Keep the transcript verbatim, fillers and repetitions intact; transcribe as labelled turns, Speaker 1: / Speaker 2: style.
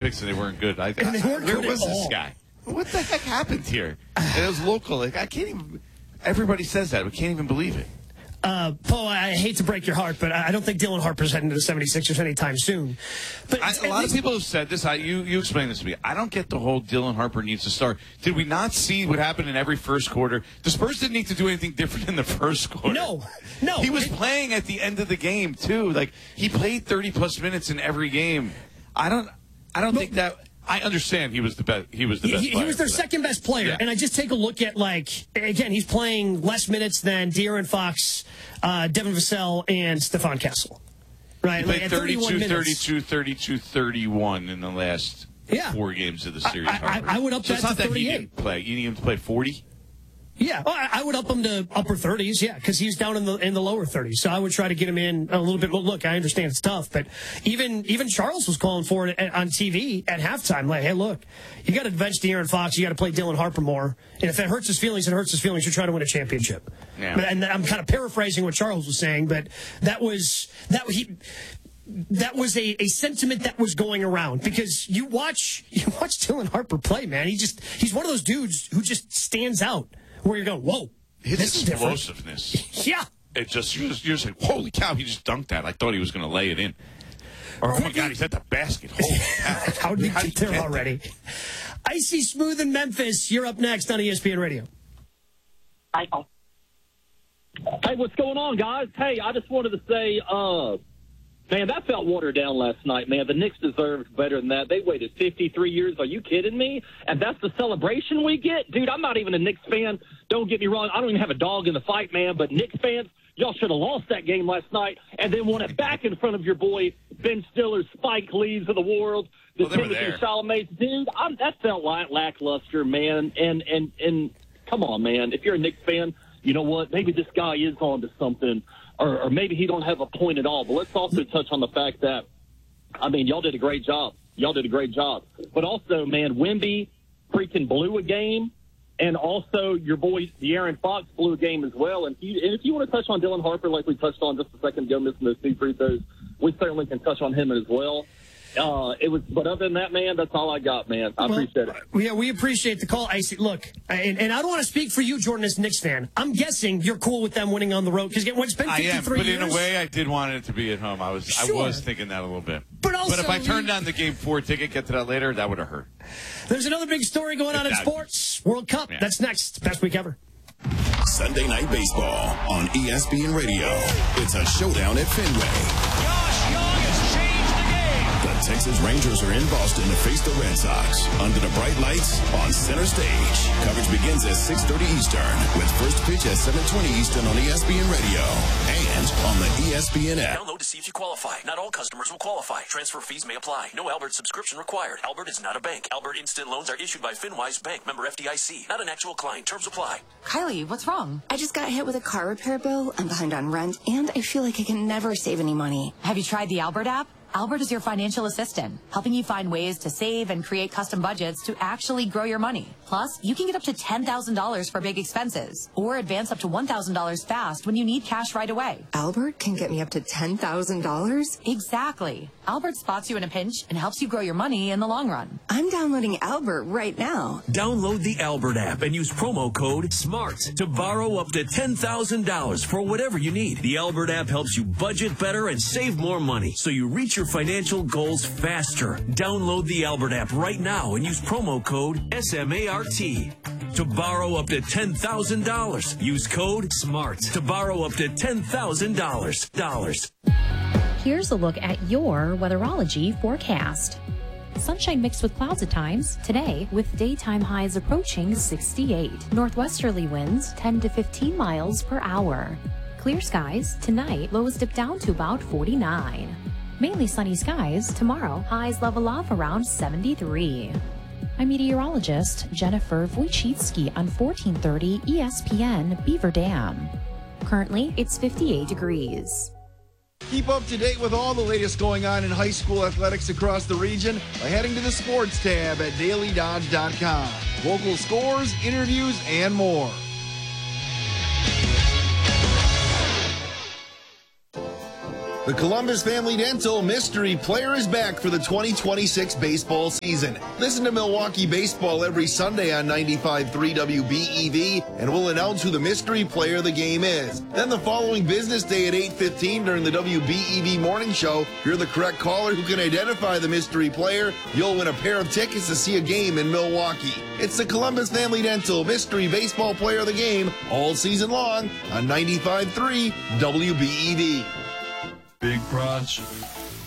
Speaker 1: Olympics and they weren't good. I, I,
Speaker 2: they weren't
Speaker 1: where
Speaker 2: good
Speaker 1: was
Speaker 2: at
Speaker 1: this
Speaker 2: all.
Speaker 1: guy? What the heck happened here? And it was local. Like I can't even. Everybody says that. We can't even believe it.
Speaker 2: Uh, Poe, I hate to break your heart, but I don't think Dylan Harper's heading to the seventy-sixers anytime soon. But
Speaker 1: I, a lot of people have said this. I, you you explain this to me. I don't get the whole Dylan Harper needs to start. Did we not see what happened in every first quarter? The Spurs didn't need to do anything different in the first quarter.
Speaker 2: No, no.
Speaker 1: He was
Speaker 2: it,
Speaker 1: playing at the end of the game too. Like he played thirty plus minutes in every game. I don't. I don't
Speaker 2: but,
Speaker 1: think that. I understand he was the best. He was the best.
Speaker 2: He, he was their second best player,
Speaker 1: yeah.
Speaker 2: and I just take a look at like again, he's playing less minutes than De'Aaron Fox, uh, Devin Vassell, and Stephon Castle. Right,
Speaker 1: He played
Speaker 2: like,
Speaker 1: thirty-two, thirty-two, thirty-two, thirty-one in the last
Speaker 2: yeah.
Speaker 1: four games of the series.
Speaker 2: I, I, I would up
Speaker 1: so
Speaker 2: that
Speaker 1: it's not
Speaker 2: to thirty-eight.
Speaker 1: That he didn't play. You need him to play forty.
Speaker 2: Yeah, well, I would up him to upper thirties, yeah, because he's down in the in the lower thirties. So I would try to get him in a little bit. Look, I understand it's tough, but even even Charles was calling for it at, on T V at halftime. Like, hey, look, you got to bench De'Aaron Fox, you got to play Dylan Harper more, and if that hurts his feelings, it hurts his feelings. You're trying to win a championship.
Speaker 1: Yeah.
Speaker 2: And I'm kind of paraphrasing what Charles was saying, but that was that he. That was a, a sentiment that was going around because you watch you watch Dylan Harper play, man. He just he's one of those dudes who just stands out. Where you're going, whoa,
Speaker 1: his
Speaker 2: this
Speaker 1: explosiveness.
Speaker 2: Is yeah,
Speaker 1: it just you're, just you're just like, holy cow, he just dunked that. I thought he was going to lay it in. Or oh my God, he's at the basket. Holy cow!
Speaker 2: How did he
Speaker 1: How
Speaker 2: get there
Speaker 1: get
Speaker 2: already?
Speaker 1: There?
Speaker 2: Icy Smooth in Memphis. You're up next on E S P N Radio.
Speaker 3: Hey, what's going on, guys? Hey, I just wanted to say, uh, man, that felt watered down last night, man. The Knicks deserved better than that. They waited fifty-three years. Are you kidding me? And that's the celebration we get? Dude, I'm not even a Knicks fan. Don't get me wrong. I don't even have a dog in the fight, man. But Knicks fans, y'all should have lost that game last night and then won it back in front of your boy Ben Stiller's Spike Lees of the world. The
Speaker 1: well,
Speaker 3: Timothy Chalamet. Dude, I'm, that felt like lackluster, man. And, and, and come on, man. If you're a Knicks fan, you know what? Maybe this guy is on to something. Or, or maybe he don't have a point at all. But let's also touch on the fact that, I mean, y'all did a great job. Y'all did a great job. But also, man, Wemby freaking blew a game. And also, your boy De'Aaron Fox blew a game as well. And, you, and if you want to touch on Dylan Harper, like we touched on just a second ago, missing those two free throws, we certainly can touch on him as well. Uh, it was, but other than that, man, that's all I got, man. I well, appreciate it.
Speaker 2: Yeah, we appreciate the call, Icy. Look, and, and I don't want to speak for you, Jordan, as a Knicks fan. I'm guessing you're cool with them winning on the road because when it's been fifty-three
Speaker 1: I am, but
Speaker 2: years,
Speaker 1: in a way, I did want it to be at home. I was,
Speaker 2: sure.
Speaker 1: I was thinking that a little bit.
Speaker 2: But also,
Speaker 1: but if I turned down the game four ticket, get to that later, that would have hurt.
Speaker 2: There's another big story going on in sports. World Cup. Yeah. That's next. Best week ever.
Speaker 4: Sunday Night Baseball on E S P N Radio. It's a showdown at Fenway.
Speaker 5: Josh Young has changed the game.
Speaker 4: The Texas Rangers are in Boston to face the Red Sox under the bright lights on center stage. Coverage begins at six thirty Eastern with first pitch at seven twenty Eastern on E S P N Radio and on the E S P N app.
Speaker 6: Download to see if you qualify. Not all customers will qualify. Transfer fees may apply. No Albert subscription required. Albert is not a bank. Albert Instant Loans are issued by FinWise Bank, member F D I C. Not an actual client. Terms apply.
Speaker 7: Kylie, what's wrong? I just got hit with a car repair bill. I'm behind on rent, and I feel like I can never save any money.
Speaker 8: Have you tried the Albert app? Albert is your financial assistant, helping you find ways to save and create custom budgets to actually grow your money. Plus, you can get up to ten thousand dollars for big expenses or advance up to one thousand dollars fast when you need cash right away.
Speaker 7: Albert can get me up to ten thousand dollars?
Speaker 8: Exactly. Albert spots you in a pinch and helps you grow your money in the long run.
Speaker 7: I'm downloading Albert right now.
Speaker 5: Download the Albert app and use promo code SMART to borrow up to ten thousand dollars for whatever you need. The Albert app helps you budget better and save more money so you reach your financial goals faster. Download the Albert app right now and use promo code S M A R T to borrow up to ten thousand dollars. Use code SMART to borrow up to ten thousand dollars. Dollars.
Speaker 9: Here's a look at your weatherology forecast. Sunshine mixed with clouds at times today, with daytime highs approaching sixty-eight. Northwesterly winds ten to fifteen miles per hour. Clear skies tonight, lows dip down to about forty-nine. Mainly sunny skies tomorrow, highs level off around seventy-three. I'm meteorologist Jennifer Wojcicki on fourteen thirty E S P N Beaver Dam. Currently, it's fifty-eight degrees.
Speaker 10: Keep up to date with all the latest going on in high school athletics across the region by heading to the sports tab at daily dodge dot com. Local scores, interviews, and more. The Columbus Family Dental Mystery Player is back for the twenty twenty-six baseball season. Listen to Milwaukee Baseball every Sunday on ninety-five point three W B E V, and we'll announce who the mystery player of the game is. Then the following business day at eight fifteen during the W B E V Morning Show, if you're the correct caller who can identify the mystery player, you'll win a pair of tickets to see a game in Milwaukee. It's the Columbus Family Dental Mystery Baseball Player of the Game all season long on ninety-five point three W B E V.
Speaker 11: Big Bronze